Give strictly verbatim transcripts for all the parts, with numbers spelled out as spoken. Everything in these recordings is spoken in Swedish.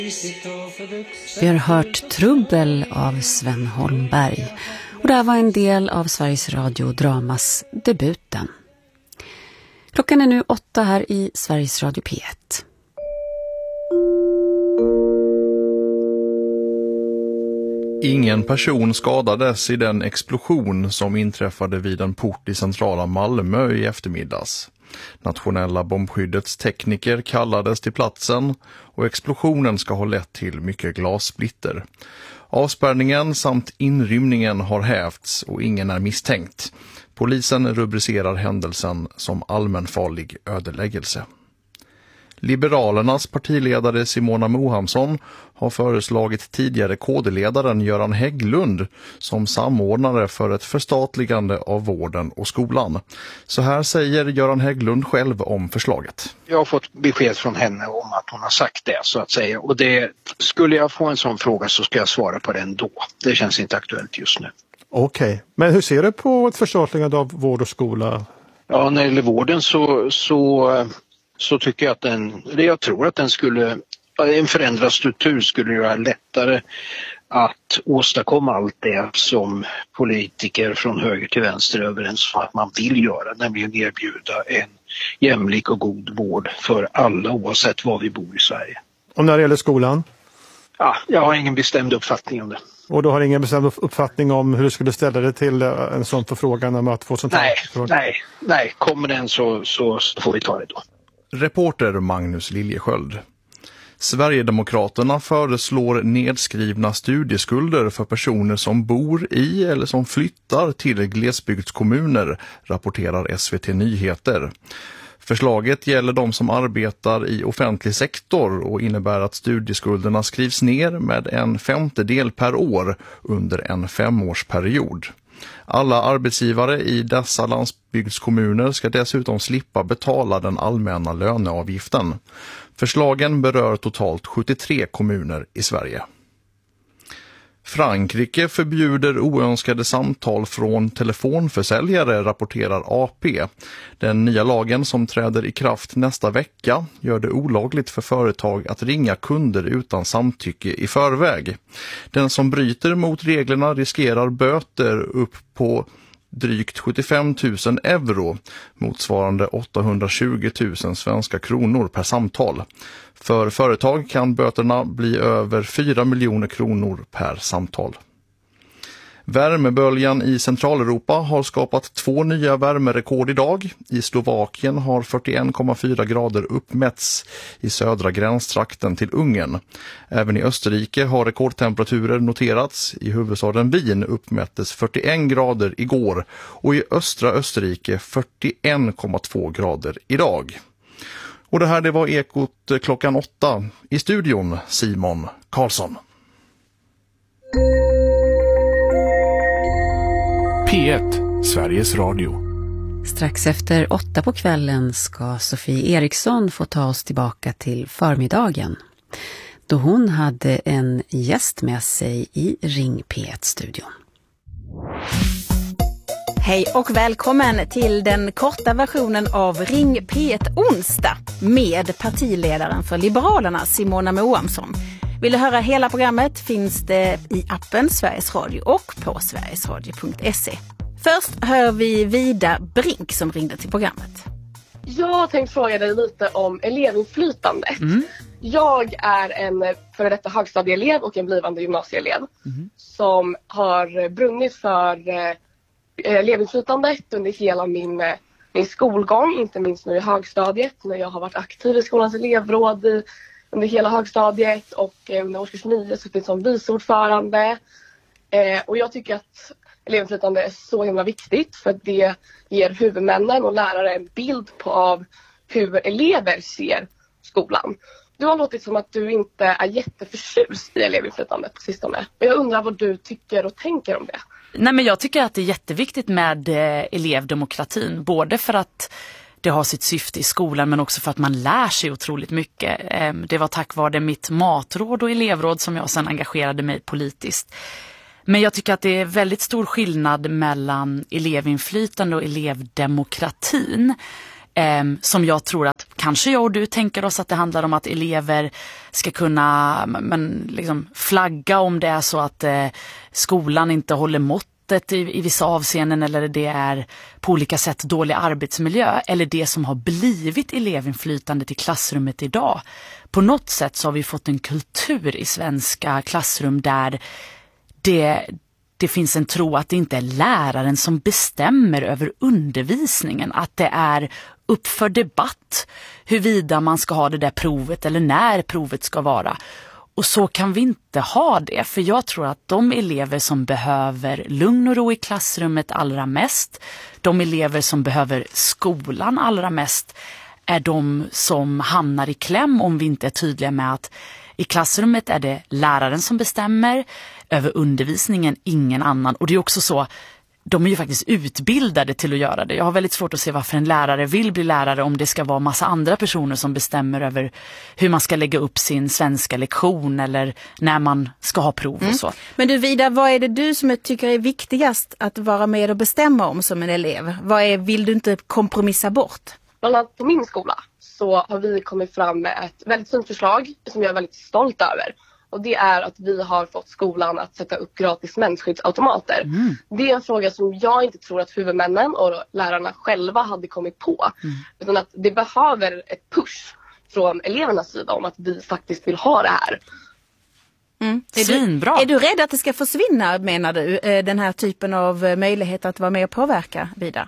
Vi har hört Trubbel av Sven Holmberg och det här var en del av Sveriges Radio Dramas Debuten. Klockan är nu åtta här i Sveriges Radio P ett. Ingen person skadades i den explosion som inträffade vid en port i centrala Malmö i eftermiddags. Nationella bombskyddets tekniker kallades till platsen och explosionen ska ha lett till mycket glassplitter. Avspärrningen samt inrymningen har hävts och ingen är misstänkt. Polisen rubricerar händelsen som allmänfarlig ödeläggelse. Liberalernas partiledare Simona Mohamsson har föreslagit tidigare K D-ledaren Göran Hägglund som samordnare för ett förstatligande av vården och skolan. Så här säger Göran Hägglund själv om förslaget. Jag har fått besked från henne om att hon har sagt det, så att säga. Och det, skulle jag få en sån fråga så ska jag svara på den då. Det känns inte aktuellt just nu. Okej, okay. Men hur ser du på ett förstatligande av vård och skola? Ja, när det gäller vården så... så så tycker jag att den, jag tror att den skulle, en förändrad struktur skulle göra lättare att åstadkomma allt det som politiker från höger till vänster är överens om att man vill göra, nämligen erbjuda en jämlik och god vård för alla oavsett var vi bor i Sverige. Och när det gäller skolan? Ja, jag har ingen bestämd uppfattning om det. Och du har ingen bestämd uppfattning om hur du skulle ställa dig till en sån förfrågan om att få sånt här? Nej, nej, nej. Kommer den så, så, så får vi ta det då. Reporter Magnus Liljesköld. Sverigedemokraterna föreslår nedskrivna studieskulder för personer som bor i eller som flyttar till glesbygdskommuner, rapporterar S V T Nyheter. Förslaget gäller de som arbetar i offentlig sektor och innebär att studieskulderna skrivs ner med en femtedel per år under en femårsperiod. Alla arbetsgivare i dessa landsbygdskommuner ska dessutom slippa betala den allmänna löneavgiften. Förslagen berör totalt sjuttiotre kommuner i Sverige. Frankrike förbjuder oönskade samtal från telefonförsäljare, rapporterar A P. Den nya lagen som träder i kraft nästa vecka gör det olagligt för företag att ringa kunder utan samtycke i förväg. Den som bryter mot reglerna riskerar böter upp på drygt sjuttiofem tusen euro, motsvarande åttahundratjugo tusen svenska kronor per samtal. För företag kan böterna bli över fyra miljoner kronor per samtal. Värmeböljan i Centraleuropa har skapat två nya värmerekord idag. I Slovakien har fyrtioen komma fyra grader uppmätts i södra gränstrakten till Ungern. Även i Österrike har rekordtemperaturer noterats. I huvudstaden Wien uppmättes fyrtioen grader igår och i östra Österrike fyrtioen komma två grader idag. Och det här det var Ekot klockan åtta. I studion Simon Karlsson. P ett, Sveriges Radio. Strax efter åtta på kvällen ska Sofie Eriksson få ta oss tillbaka till förmiddagen, då hon hade en gäst med sig i Ring P ett-studion. Hej och välkommen till den korta versionen av Ring P ett onsdag med partiledaren för Liberalerna Simona Mohamsson. Vill du höra hela programmet finns det i appen Sveriges Radio och på sverigesradio punkt se. Först hör vi Vida Brink som ringde till programmet. Jag har tänkt fråga dig lite om elevinflytandet. Mm. Jag är en före detta högstadieelev och en blivande gymnasieelev mm. som har brunnit för eh, elevinflytandet under hela min, min skolgång, inte minst nu i högstadiet när jag har varit aktiv i skolans elevråd i, under hela högstadiet och eh, under årskurs nio suttit som viceordförande. Eh, och jag tycker att elevinflytande är så himla viktigt för att det ger huvudmännen och lärare en bild på av hur elever ser skolan. Du har låtit som att du inte är jätteförtjust i elevinflytandet på sistone. Och jag undrar vad du tycker och tänker om det. Nej, men jag tycker att det är jätteviktigt med eh, elevdemokratin. Både för att det har sitt syfte i skolan men också för att man lär sig otroligt mycket. Eh, det var tack vare mitt matråd och elevråd som jag sedan engagerade mig politiskt. Men jag tycker att det är väldigt stor skillnad mellan elevinflytande och elevdemokratin. Eh, som jag tror att kanske jag och du tänker oss att det handlar om att elever ska kunna men, liksom, flagga om det är så att eh, skolan inte håller mått I, i vissa avseenden eller det är på olika sätt dålig arbetsmiljö eller det som har blivit elevinflytandet i klassrummet idag. På något sätt så har vi fått en kultur i svenska klassrum där det, det finns en tro att det inte är läraren som bestämmer över undervisningen, att det är upp för debatt huruvida man ska ha det där provet eller när provet ska vara. Och så kan vi inte ha det, för jag tror att de elever som behöver lugn och ro i klassrummet allra mest, de elever som behöver skolan allra mest, är de som hamnar i kläm om vi inte är tydliga med att i klassrummet är det läraren som bestämmer över undervisningen, ingen annan. Och det är också så, de är ju faktiskt utbildade till att göra det. Jag har väldigt svårt att se varför en lärare vill bli lärare om det ska vara massa andra personer som bestämmer över hur man ska lägga upp sin svenska lektion eller när man ska ha prov och så. Mm. Men du Vida, vad är det du som tycker är viktigast att vara med och bestämma om som en elev? Vad är, vill du inte kompromissa bort? Bland annat på min skola så har vi kommit fram med ett väldigt fint förslag som jag är väldigt stolt över. Och det är att vi har fått skolan att sätta upp gratis mensskyddsautomater. Mm. Det är en fråga som jag inte tror att huvudmännen och lärarna själva hade kommit på. Mm. Utan att det behöver ett push från elevernas sida om att vi faktiskt vill ha det här. Mm. Är, du, är du rädd att det ska försvinna, menar du, den här typen av möjlighet att vara med och påverka vidare?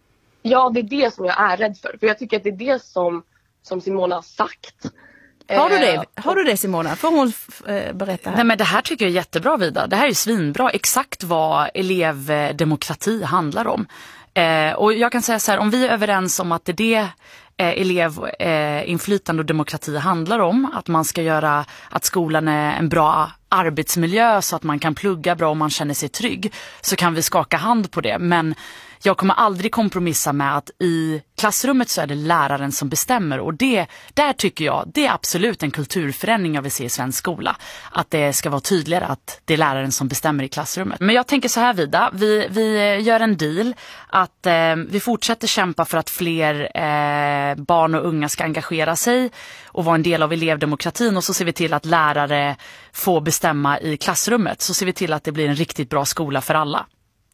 Ja, det är det som jag är rädd för. För jag tycker att det är det som, som Simona har sagt. Har du det, har du det Simona? Får hon äh, berätta här? Nej, men det här tycker jag är jättebra, Vida. Det här är svinbra. Exakt vad elevdemokrati handlar om. Eh, och jag kan säga så här, om vi är överens om att det är det eh, elevinflytande och demokrati handlar om, att man ska göra att skolan är en bra arbetsmiljö så att man kan plugga bra och man känner sig trygg, så kan vi skaka hand på det. Men jag kommer aldrig kompromissa med att i klassrummet så är det läraren som bestämmer, och det, där tycker jag det är absolut en kulturförändring jag vill se i svensk skola, att det ska vara tydligare att det är läraren som bestämmer i klassrummet. Men jag tänker så här, Vida, vi, vi gör en deal att eh, vi fortsätter kämpa för att fler eh, barn och unga ska engagera sig och vara en del av elevdemokratin, och så ser vi till att lärare får bestämma i klassrummet, så ser vi till att det blir en riktigt bra skola för alla.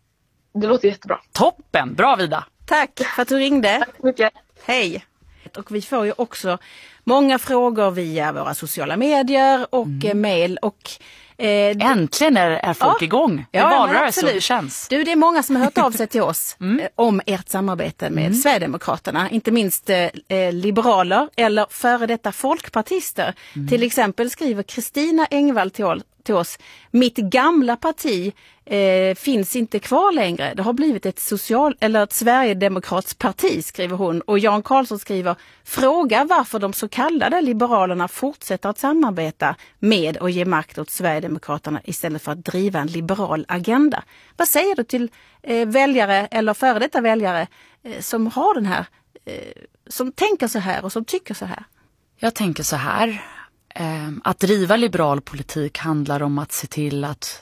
Det låter jättebra. Toppen, bra Vida. Tack för att du ringde. Tack så mycket. Hej. Och vi får ju också många frågor via våra sociala medier och mm. mejl. Och, eh, Äntligen är, är folk ja. igång. Det är ja, valrörelse, så det känns. Du, det är många som har hört av sig till oss mm. eh, om ert samarbete med mm. Sverigedemokraterna. Inte minst eh, liberaler eller före detta folkpartister. Mm. Till exempel skriver Kristina Engvall till, till oss: mitt gamla parti Eh, finns inte kvar längre. Det har blivit ett social eller ett Sverigedemokratsparti, skriver hon. Och Jan Karlsson skriver: fråga varför de så kallade liberalerna fortsätter att samarbeta med och ge makt åt Sverigedemokraterna istället för att driva en liberal agenda. Vad säger du till eh, väljare eller före detta väljare eh, som har den här, eh, som tänker så här och som tycker så här? Jag tänker så här. Eh, att driva liberal politik handlar om att se till att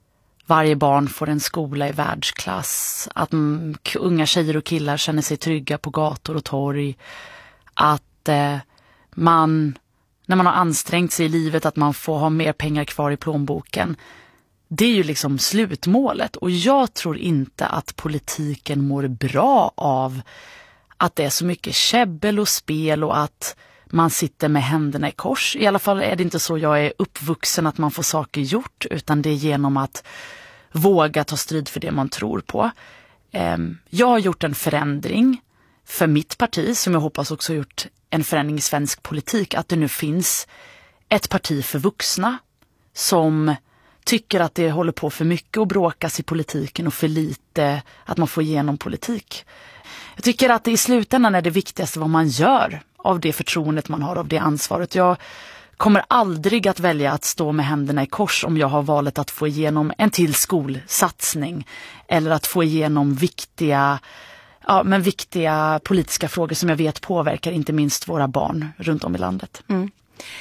varje barn får en skola i världsklass, att m- unga tjejer och killar känner sig trygga på gator och torg, att eh, man, när man har ansträngt sig i livet, att man får ha mer pengar kvar i plånboken. Det är ju liksom slutmålet, och jag tror inte att politiken mår bra av att det är så mycket käbbel och spel och att man sitter med händerna i kors. I alla fall är det inte så jag är uppvuxen, att man får saker gjort, utan det är genom att våga ta strid för det man tror på. Jag har gjort en förändring för mitt parti, som jag hoppas också har gjort en förändring i svensk politik, att det nu finns ett parti för vuxna som tycker att det håller på för mycket och bråkas i politiken och för lite att man får igenom politik. Jag tycker att det i slutändan är det viktigaste vad man gör av det förtroendet man har, av det ansvaret. Jag kommer aldrig att välja att stå med händerna i kors om jag har valet att få igenom en till skolsatsning eller att få igenom viktiga, ja, men viktiga politiska frågor som jag vet påverkar inte minst våra barn runt om i landet. Mm.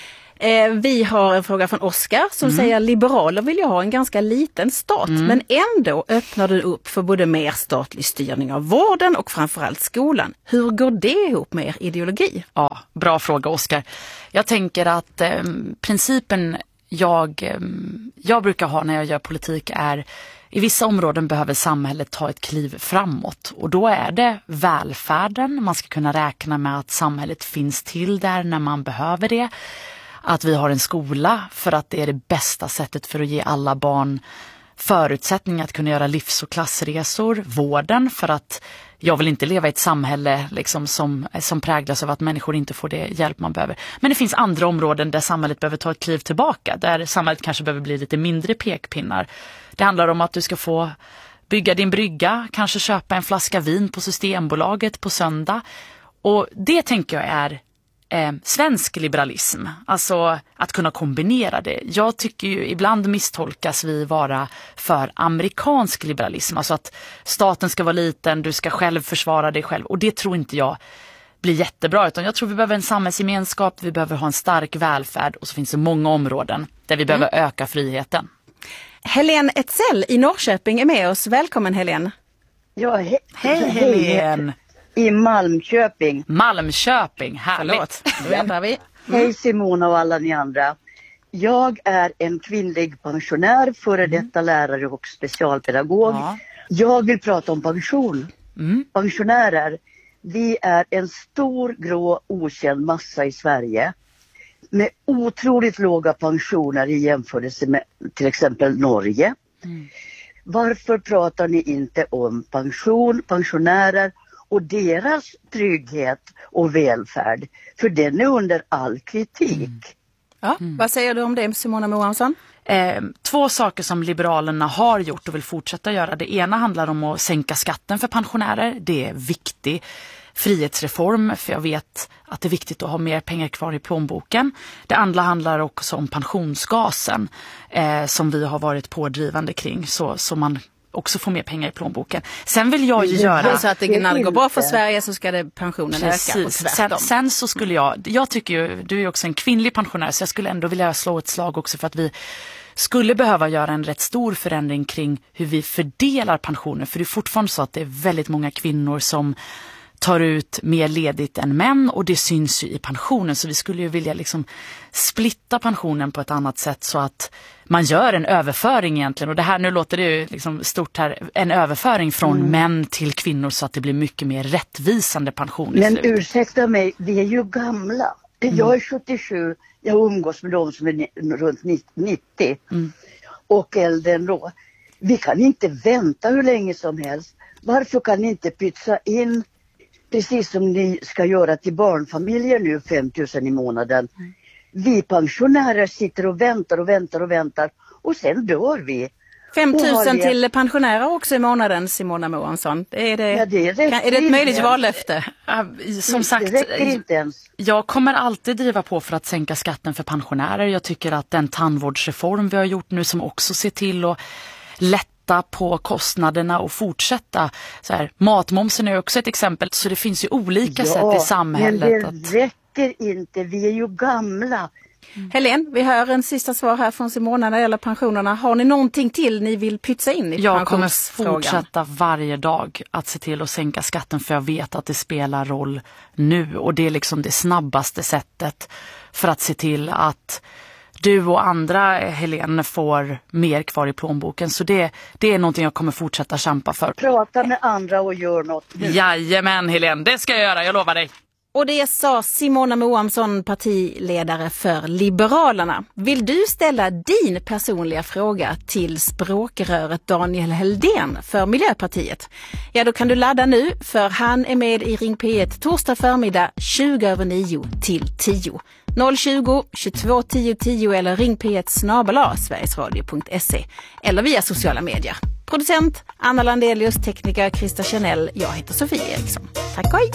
Eh, vi har en fråga från Oskar som mm. säger liberaler vill ju ha en ganska liten stat mm. men ändå öppnar du upp för både mer statlig styrning av vården och framförallt skolan. Hur går det ihop med er ideologi? Ja, bra fråga Oskar. Jag tänker att eh, principen jag, eh, jag brukar ha när jag gör politik är i vissa områden behöver samhället ta ett kliv framåt och då är det välfärden. Man ska kunna räkna med att samhället finns till där när man behöver det. Att vi har en skola för att det är det bästa sättet för att ge alla barn förutsättningar att kunna göra livs- och klassresor. Vården för att jag vill inte leva i ett samhälle liksom som, som präglas av att människor inte får det hjälp man behöver. Men det finns andra områden där samhället behöver ta ett kliv tillbaka. Där samhället kanske behöver bli lite mindre pekpinnar. Det handlar om att du ska få bygga din brygga, kanske köpa en flaska vin på Systembolaget på söndag. Och det tänker jag är eh, svensk liberalism. Alltså att kunna kombinera det. Jag tycker ju ibland misstolkas vi vara för amerikansk liberalism. Alltså att staten ska vara liten, du ska själv försvara dig själv. Och det tror inte jag blir jättebra. Utan jag tror vi behöver en samhällsgemenskap, vi behöver ha en stark välfärd. Och så finns det många områden där vi behöver mm. öka friheten. Helene Etzell i Norrköping är med oss. Välkommen Helene. Ja, he- hej Helene. I Malmköping. Malmköping, härligt. Förlåt, då väntar vi. Mm. Hej Simona och alla ni andra. Jag är en kvinnlig pensionär, före detta mm. lärare och specialpedagog. Ja. Jag vill prata om pension. Mm. Pensionärer, vi är en stor grå okänd massa i Sverige. Med otroligt låga pensioner i jämförelse med till exempel Norge. Mm. Varför pratar ni inte om pension, pensionärer och deras trygghet och välfärd? För den är under all kritik. Mm. Ja, mm. Vad säger du om det, Simona Moansson? Eh, två saker som Liberalerna har gjort och vill fortsätta göra. Det ena handlar om att sänka skatten för pensionärer. Det är viktigt. Frihetsreform, för jag vet att det är viktigt att ha mer pengar kvar i plånboken. Det andra handlar också om pensionsgasen eh, som vi har varit pådrivande kring så, så man också får mer pengar i plånboken. Sen vill jag ju göra... Så att det, när det går bra för Sverige så ska det pensionen Precis. öka och tvärtom. Sen, sen så skulle jag, jag tycker ju, du är ju också en kvinnlig pensionär så jag skulle ändå vilja slå ett slag också för att vi skulle behöva göra en rätt stor förändring kring hur vi fördelar pensioner. För det är fortfarande så att det är väldigt många kvinnor som tar ut mer ledigt än män och det syns ju i pensionen så vi skulle ju vilja liksom splitta pensionen på ett annat sätt så att man gör en överföring egentligen och det här nu låter det ju liksom stort här en överföring från mm. män till kvinnor så att det blir mycket mer rättvisande pension. Men ursäkta mig, vi är ju gamla. Mm. Jag är sjuttiosju, jag umgås med dem som är runt nittio mm. och äldre än då. Vi kan inte vänta hur länge som helst. Varför kan ni inte pytsa in precis som ni ska göra till barnfamiljer nu, fem tusen i månaden. Mm. Vi pensionärer sitter och väntar och väntar och väntar och sen dör vi. fem tusen det... till pensionärer också i månaden, Simona Moansson. Är det, ja, det kan, är det ett möjligt vallöfte? Som det, sagt, det räcker inte ens. Jag kommer alltid driva på för att sänka skatten för pensionärer. Jag tycker att den tandvårdsreform vi har gjort nu som också ser till att lätta på kostnaderna och fortsätta. Så här, matmomsen är också ett exempel. Så det finns ju olika ja, sätt i samhället. Men det att... räcker inte. Vi är ju gamla. Mm. Helene, vi hör en sista svar här från Simona när det gäller pensionerna. Har ni någonting till ni vill pytsa in i Jag kommer fortsätta varje dag att se till att sänka skatten för jag vet att det spelar roll nu. Och det är liksom det snabbaste sättet för att se till att du och andra, Helene, får mer kvar i plånboken. Så det, det är någonting jag kommer fortsätta kämpa för. Prata med andra och gör något nu. Jajamän, Helene. Det ska jag göra, jag lovar dig. Och det sa Simona Moansson, partiledare för Liberalerna. Vill du ställa din personliga fråga till språkröret Daniel Heldén för Miljöpartiet? Ja, då kan du ladda nu för han är med i Ring P ett torsdag förmiddag tjugo över nio till tio. noll tjugo, tjugotvå, tio, tio eller ring p ett snabel-a sverigesradio punkt se eller via sociala medier. Producent Anna Landelius, tekniker Krista Chanel. Jag heter Sofie Eriksson. Tack och hej!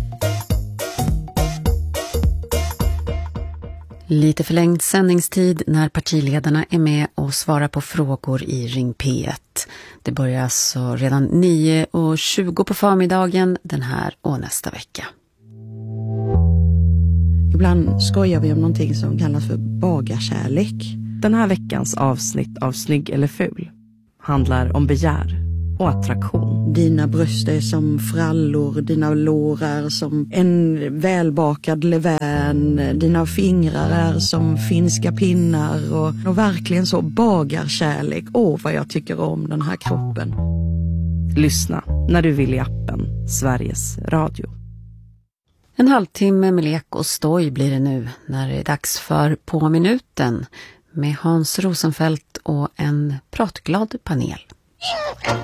Lite förlängd sändningstid när partiledarna är med och svarar på frågor i Ring P ett. Det börjar alltså redan nio och tjugo på förmiddagen den här och nästa vecka. Ibland skojar vi om någonting som kallas för bagarkärlek. Den här veckans avsnitt av Snygg eller ful handlar om begär och attraktion. Dina bröst är som frallor, dina lårar som en välbakad levän, dina fingrar är som finska pinnar och, och verkligen så bagarkärlek. Åh, vad jag tycker om den här kroppen. Lyssna när du vill i appen Sveriges Radio. En halvtimme med lek och stoj blir det nu när det är dags för På minuten med Hans Rosenfeldt och en pratglad panel.